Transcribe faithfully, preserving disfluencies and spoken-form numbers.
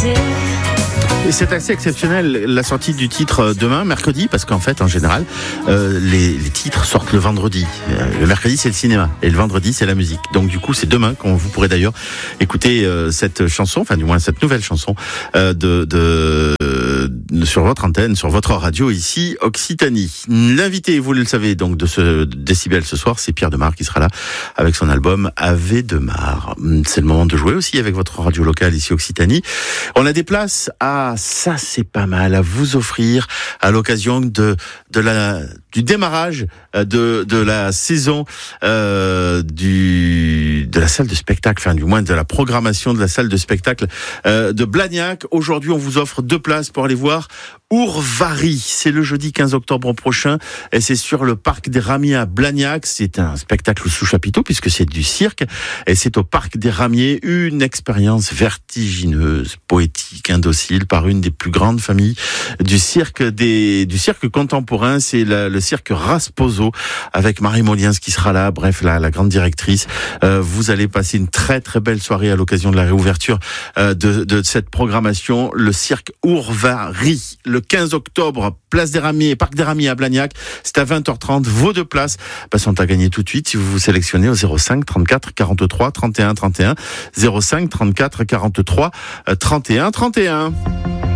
l'été. Et c'est assez exceptionnel la sortie du titre demain, mercredi, parce qu'en fait, en général, euh, les, les titres sortent le vendredi. Euh, le mercredi, c'est le cinéma, et le vendredi, c'est la musique. Donc du coup, c'est demain qu'on vous pourrez d'ailleurs écouter euh, cette chanson, enfin du moins cette nouvelle chanson euh, de, de euh, sur votre antenne, sur votre radio ici, Occitanie. L'invité, vous le savez, donc de ce Décibel ce soir, c'est Pierre Demar qui sera là avec son album Ave Demar. C'est le moment de jouer aussi avec votre radio locale ici, Occitanie. On a des places à ça, c'est pas mal à vous offrir à l'occasion de de la du démarrage de de la saison euh, du de la salle de spectacle, enfin du moins de la programmation de la salle de spectacle euh, de Blagnac. Aujourd'hui, on vous offre deux places pour aller voir Ourvari. C'est le jeudi quinze octobre prochain et c'est sur le parc des Ramiers à Blagnac. C'est un spectacle sous chapiteau puisque c'est du cirque et c'est au parc des Ramiers, une expérience vertigineuse, poétique, indocile par une des plus grandes familles du cirque des du cirque contemporain. C'est la, le cirque Rasposo avec Marie Moliens qui sera là. Bref, la, la grande directrice. Euh, vous allez passer une très très belle soirée à l'occasion de la réouverture euh, de, de cette programmation. Le cirque Ourvari, le quinze octobre, place des Ramiers, parc des Ramiers à Blagnac. C'est à vingt heures trente. Vos deux places bah, sont à gagner tout de suite si vous vous sélectionnez au zéro cinq trente-quatre quarante-trois trente et un trente et un. zéro cinq trente-quatre quarante-trois trente et un trente et un.